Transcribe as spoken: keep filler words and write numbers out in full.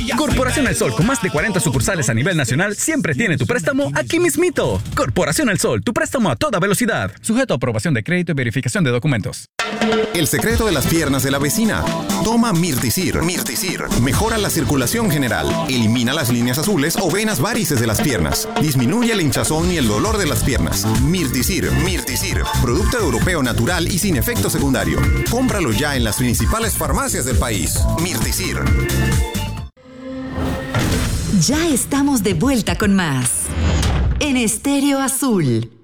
Corporación El Sol, con más de cuarenta sucursales a nivel nacional, siempre tiene tu préstamo aquí mismito. Corporación El Sol, tu préstamo a toda velocidad. Sujeto a aprobación de crédito y verificación de documentos. El secreto de las piernas de la vecina. Toma Mirtisir. Mirtisir mejora la circulación general, elimina las líneas azules o venas varices de las piernas, disminuye el hinchazón y el dolor de las piernas. Mirtisir. Mirtisir, producto europeo natural y sin efecto secundario. Cómpralo ya en las principales farmacias del país. Mirtisir. Ya estamos de vuelta con más en Estéreo Azul.